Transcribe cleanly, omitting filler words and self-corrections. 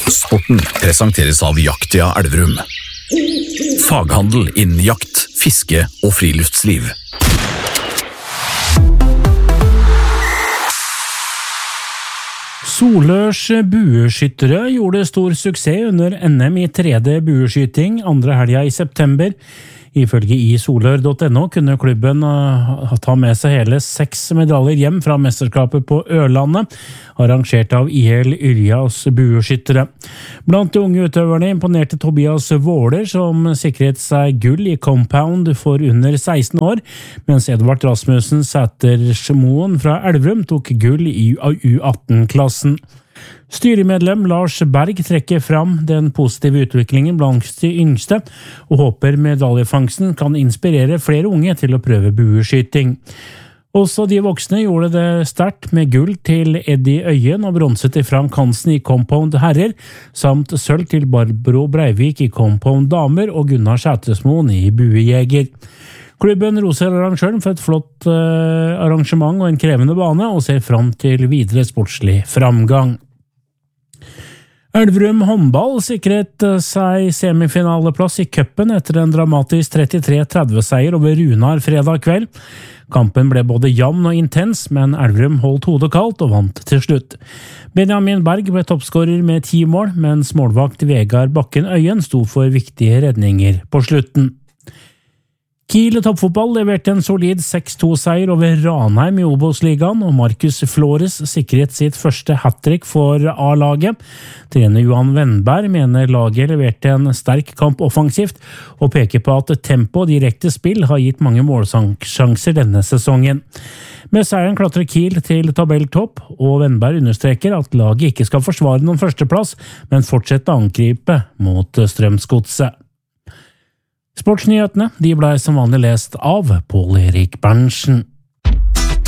Sporten presenteres av Jaktia Elverum. Faghandel innen jakt, fiske og friluftsliv. Solørs bueskyttere gjorde stor suksess under NM i 3D bueskyting andre helga i september. Ifølge isolør.no kunne klubben ta med seg hele 6 medaljer hjem fra mesterskapet på Ørlandet, arrangert av IL Yrjas bueskyttere. Blant de unge utøverne imponerte Tobias Våler, som sikret seg gull i compound for under 16 år, mens Edvard Rasmussen Sætersmoen fra Elverum tok gull i U18-klassen. Styremedlem Lars Berg trekker fram den positive utviklingen blant de yngste, og håper medaljefangsten kan inspirere flere unge til å prøve bueskyting. Også de voksne gjorde det sterkt med gull til Eddie Øyen og bronse til Frank Hansen i compound herrer, samt sølv til Barbro Breivik i compound damer og Gunnar Sætersmoen i buejeger. Klubben roser arrangøren for et flott arrangement og en krevende bane, og ser fram til videre sportslig framgang. Elverum håndball sikret seg semifinaleplass i cupen etter en dramatisk 33-30-seier over Runar fredag kveld. Kampen ble både jevn og intens, men Elverum holdt hodet kaldt og vant til slutt. Benjamin Berg ble toppskårer med 10 mål, mens målvakt Vegard Bakken Øyen sto for viktige redninger på slutten. Kiel toppfotball leverte en solid 6-2-seier over Ranheim i Obos-ligaen, og Markus Flores sikret sitt første hat-trick for A-laget. Trener Johan Wennberg mener laget leverte en sterk kamp offensivt, og peker på at tempo og direkte spill har gitt mange målsjanser denne sesongen. Med seieren klatrer Kiel til tabelltopp, og Wennberg understreker at laget ikke skal forsvare noen førsteplass, men fortsette å angripe mot Strømsgodset. Sportsnyhetene de ble som vanlig lest av Pål Erik Berntsen.